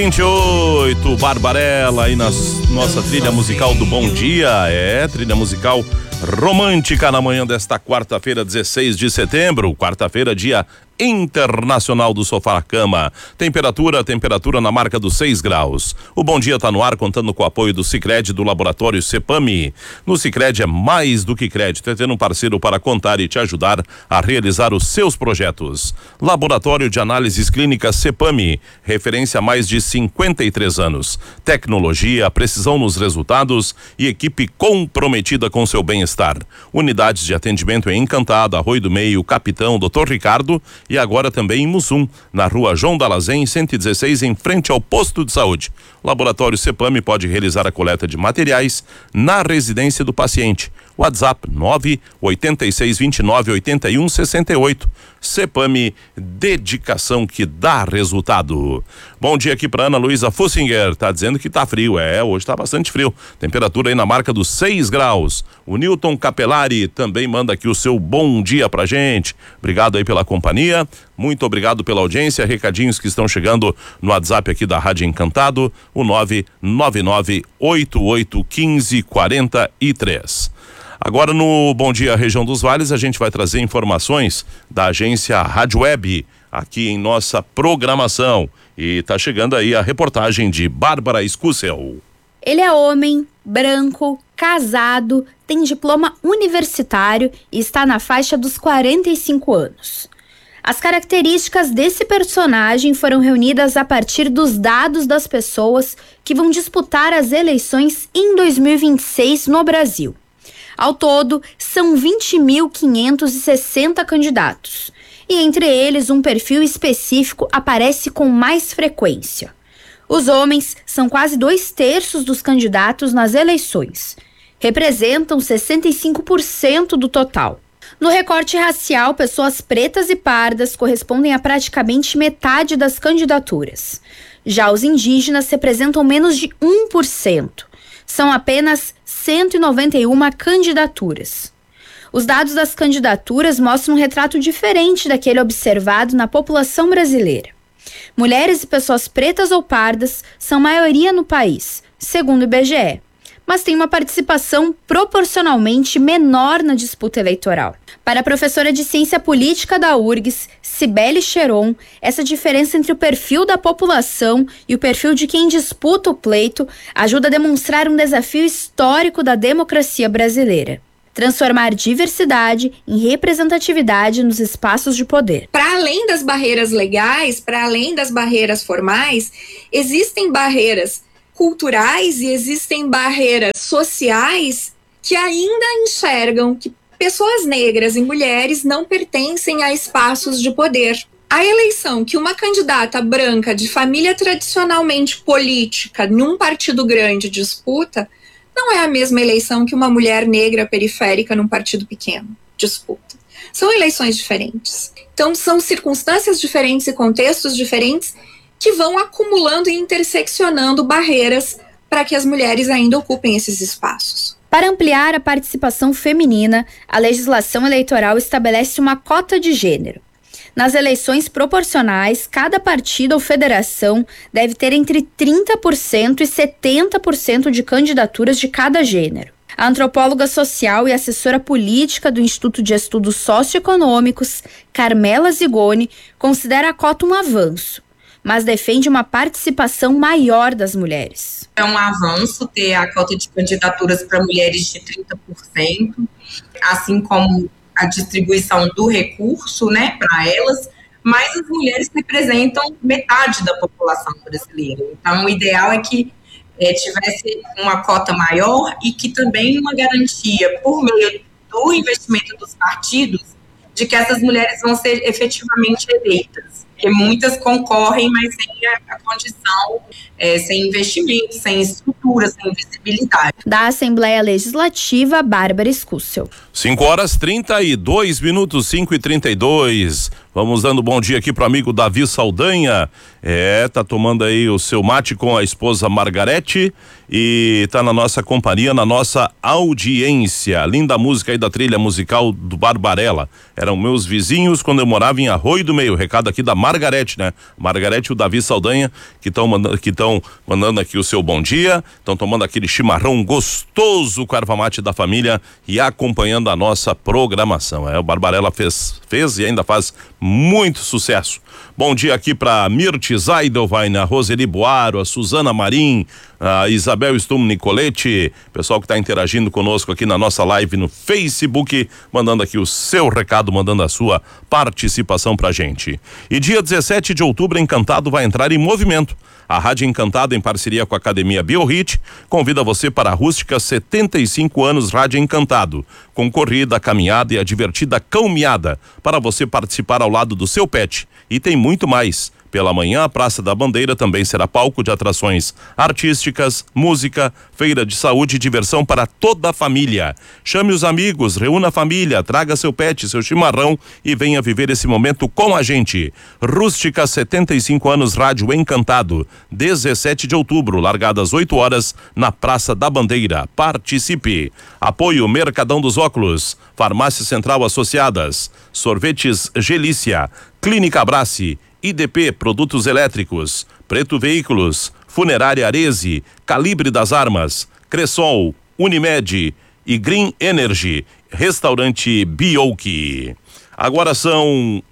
28, Barbarella aí na nossa trilha musical do Bom Dia, trilha musical romântica na manhã desta quarta-feira, 16 de setembro, quarta-feira, dia Internacional do Sofá-Cama. Temperatura na marca dos 6 graus. O Bom Dia tá no ar, contando com o apoio do Sicredi, do laboratório Cepami. No Sicredi é mais do que crédito, é ter um parceiro para contar e te ajudar a realizar os seus projetos. Laboratório de Análises Clínicas Cepami, referência há mais de 53 anos. Tecnologia, precisão nos resultados e equipe comprometida com seu bem-estar. Unidades de atendimento em Encantado, Arroio do Meio, Capitão, Dr. Ricardo e agora também em Mussum, na rua João Dalazen, 116, em frente ao posto de saúde. O Laboratório Cepami pode realizar a coleta de materiais na residência do paciente. WhatsApp 986298168. Cepami, dedicação que dá resultado. Bom dia aqui para Ana Luísa Fussinger, tá dizendo que tá frio, hoje tá bastante frio, temperatura aí na marca dos 6 graus. O Newton Capelari também manda aqui o seu bom dia pra gente, obrigado aí pela companhia, muito obrigado pela audiência, recadinhos que estão chegando no WhatsApp aqui da Rádio Encantado, o 999881543. Agora no Bom Dia Região dos Vales, a gente vai trazer informações da agência Rádio Web aqui em nossa programação. E tá chegando aí a reportagem de Bárbara Escúcel. Ele é homem, branco, casado, tem diploma universitário e está na faixa dos 45 anos. As características desse personagem foram reunidas a partir dos dados das pessoas que vão disputar as eleições em 2026 no Brasil. Ao todo, são 20.560 candidatos. E entre eles, um perfil específico aparece com mais frequência. Os homens são quase 2/3 dos candidatos nas eleições. Representam 65% do total. No recorte racial, pessoas pretas e pardas correspondem a praticamente metade das candidaturas. Já os indígenas representam menos de 1%. São apenas 191 candidaturas. Os dados das candidaturas mostram um retrato diferente daquele observado na população brasileira. Mulheres e pessoas pretas ou pardas são maioria no país, segundo o IBGE, mas tem uma participação proporcionalmente menor na disputa eleitoral. Para a professora de Ciência Política da URGS, Cibele Cheron, essa diferença entre o perfil da população e o perfil de quem disputa o pleito ajuda a demonstrar um desafio histórico da democracia brasileira: transformar diversidade em representatividade nos espaços de poder. Para além das barreiras legais, para além das barreiras formais, existem barreiras culturais e existem barreiras sociais que ainda enxergam que pessoas negras e mulheres não pertencem a espaços de poder. A eleição que uma candidata branca de família tradicionalmente política num partido grande disputa não é a mesma eleição que uma mulher negra periférica num partido pequeno disputa. São eleições diferentes. Então, são circunstâncias diferentes e contextos diferentes que vão acumulando e interseccionando barreiras para que as mulheres ainda ocupem esses espaços. Para ampliar a participação feminina, a legislação eleitoral estabelece uma cota de gênero. Nas eleições proporcionais, cada partido ou federação deve ter entre 30% e 70% de candidaturas de cada gênero. A antropóloga social e assessora política do Instituto de Estudos Socioeconômicos, Carmela Zigoni, considera a cota um avanço, mas defende uma participação maior das mulheres. É um avanço ter a cota de candidaturas para mulheres de 30%, assim como a distribuição do recurso, para elas, mas as mulheres representam metade da população brasileira. Então, o ideal é que tivesse uma cota maior e que também uma garantia, por meio do investimento dos partidos, de que essas mulheres vão ser efetivamente eleitas. Porque muitas concorrem, mas sem a condição, sem investimento, sem estrutura, sem visibilidade. Da Assembleia Legislativa, Bárbara Escúcel. 5h32, 5h32. Vamos dando bom dia aqui pro amigo Davi Saldanha. Tá tomando aí o seu mate com a esposa Margarete e tá na nossa companhia, na nossa audiência. Linda música aí da trilha musical do Barbarella. Eram meus vizinhos quando eu morava em Arroio do Meio. Recado aqui da Margarete, né? Margarete e o Davi Saldanha que estão mandando aqui o seu bom dia. Estão tomando aquele chimarrão gostoso com a erva mate da família e acompanhando a nossa programação. O Barbarella fez e ainda faz muito sucesso. Bom dia aqui para Mirtes Eidelwein, a Roseli Boaro, a Suzana Marim, a Isabel Stum Nicolete, pessoal que está interagindo conosco aqui na nossa live no Facebook, mandando aqui o seu recado, mandando a sua participação pra gente. E dia 17 de outubro, Encantado vai entrar em movimento. A Rádio Encantado, em parceria com a Academia BioHit, convida você para a Rústica 75 anos Rádio Encantado, com corrida, caminhada e a divertida cão-miada, para você participar ao lado do seu pet. E tem muito mais. Pela manhã, a Praça da Bandeira também será palco de atrações artísticas, música, feira de saúde e diversão para toda a família. Chame os amigos, reúna a família, traga seu pet, seu chimarrão e venha viver esse momento com a gente. Rústica 75 anos Rádio Encantado, 17 de outubro, largada às 8 horas, na Praça da Bandeira. Participe. Apoio Mercadão dos Óculos, Farmácia Central Associadas, Sorvetes Gelícia, Clínica Abrace, IDP Produtos Elétricos, Preto Veículos, Funerária Arese, Calibre das Armas, Cressol, Unimed e Green Energy, Restaurante Bioki. Agora são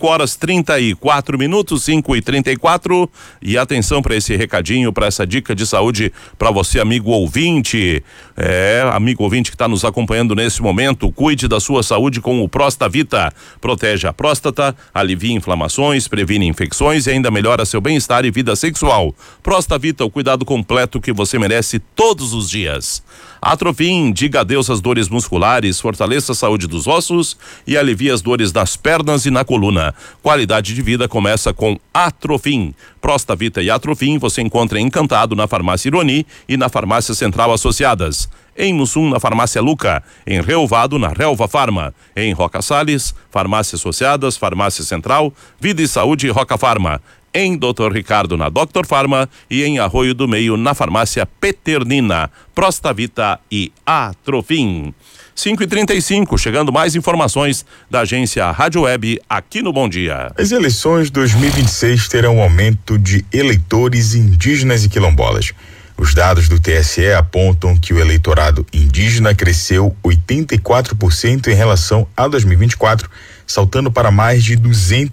5h34, 5h34, e atenção para esse recadinho, para essa dica de saúde para você, amigo ouvinte. Amigo ouvinte que está nos acompanhando nesse momento, cuide da sua saúde com o Prostavita. Protege a próstata, alivia inflamações, previne infecções e ainda melhora seu bem-estar e vida sexual. Prostavita, o cuidado completo que você merece todos os dias. Atrofim, diga adeus às dores musculares, fortaleça a saúde dos ossos e alivia as dores das pernas e na coluna. Qualidade de vida começa com Atrofim. Prostavita e Atrofim você encontra em Encantado, na Farmácia Ironi e na Farmácia Central Associadas. Em Mussum, na Farmácia Luca. Em Relvado, na Relva Farma. Em Roca Salles, Farmácia Associadas, Farmácia Central, Vida e Saúde Roca Farma. Em Dr. Ricardo, na Dr. Farma e em Arroio do Meio, na Farmácia Peternina, Prostavita e Atrofim. 5h35, chegando mais informações da agência Rádio Web aqui no Bom Dia. As eleições 2026 terão um aumento de eleitores indígenas e quilombolas. Os dados do TSE apontam que o eleitorado indígena cresceu 84% em relação a 2024, saltando para mais de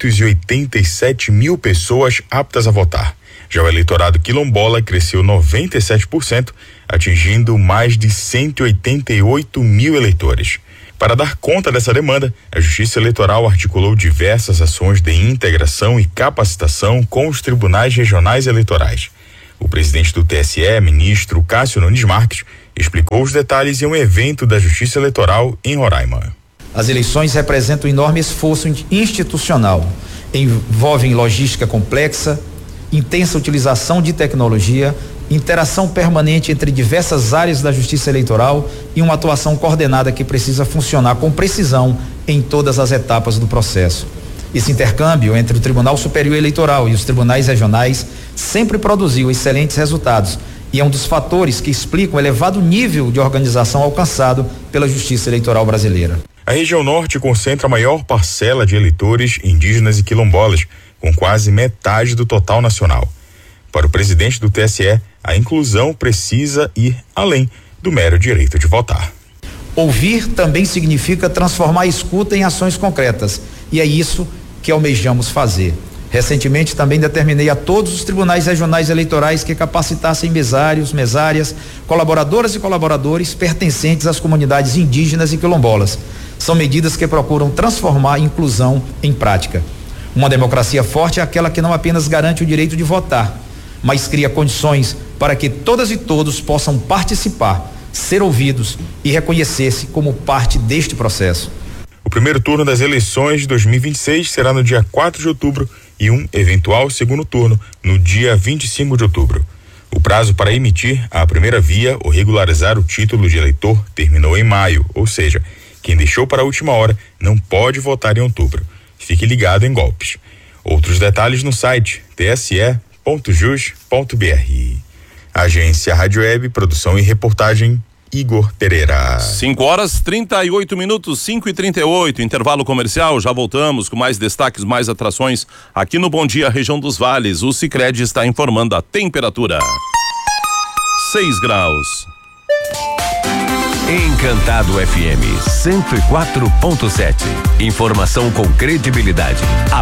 287 mil pessoas aptas a votar. Já o eleitorado quilombola cresceu 97%, atingindo mais de 188 mil eleitores. Para dar conta dessa demanda, a Justiça Eleitoral articulou diversas ações de integração e capacitação com os tribunais regionais eleitorais. O presidente do TSE, ministro Cássio Nunes Marques, explicou os detalhes em um evento da Justiça Eleitoral em Roraima. As eleições representam um enorme esforço institucional, envolvem logística complexa, intensa utilização de tecnologia, interação permanente entre diversas áreas da Justiça Eleitoral e uma atuação coordenada que precisa funcionar com precisão em todas as etapas do processo. Esse intercâmbio entre o Tribunal Superior Eleitoral e os tribunais regionais sempre produziu excelentes resultados e é um dos fatores que explicam o elevado nível de organização alcançado pela Justiça Eleitoral brasileira. A região norte concentra a maior parcela de eleitores indígenas e quilombolas, com quase metade do total nacional. Para o presidente do TSE, a inclusão precisa ir além do mero direito de votar. Ouvir também significa transformar a escuta em ações concretas, e é isso que almejamos fazer. Recentemente também determinei a todos os tribunais regionais eleitorais que capacitassem mesários, mesárias, colaboradoras e colaboradores pertencentes às comunidades indígenas e quilombolas. São medidas que procuram transformar a inclusão em prática. Uma democracia forte é aquela que não apenas garante o direito de votar, mas cria condições para que todas e todos possam participar, ser ouvidos e reconhecer-se como parte deste processo. O primeiro turno das eleições de 2026 será no dia 4 de outubro e um eventual segundo turno no dia 25 de outubro. O prazo para emitir a primeira via ou regularizar o título de eleitor terminou em maio, ou seja, quem deixou para a última hora não pode votar em outubro. Fique ligado em golpes. Outros detalhes no site tse.jus.br. Agência Rádio Web, produção e reportagem Igor Pereira. 5h38, 5h38, intervalo comercial, já voltamos com mais destaques, mais atrações aqui no Bom Dia, região dos Vales. O Sicredi está informando a temperatura. 6 graus. Encantado FM 104.7. Informação com credibilidade.